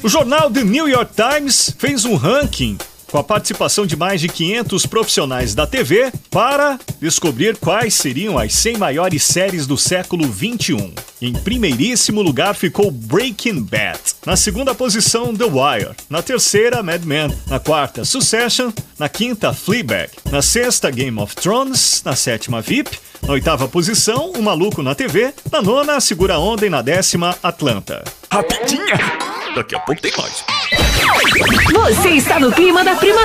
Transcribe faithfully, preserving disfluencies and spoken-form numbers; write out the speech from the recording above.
O jornal The New York Times fez um ranking com a participação de mais de quinhentos profissionais da T V para descobrir quais seriam as cem maiores séries do século vinte e um. Em primeiríssimo lugar ficou Breaking Bad. Na segunda posição, The Wire. Na terceira, Mad Men. Na quarta, Succession. Na quinta, Fleabag. Na sexta, Game of Thrones. Na sétima, V I P. Na oitava posição, O Maluco na T V. Na nona, Segura a Onda. E na décima, Atlanta. Rapidinha! Daqui a pouco tem mais. Você está no clima da primavera.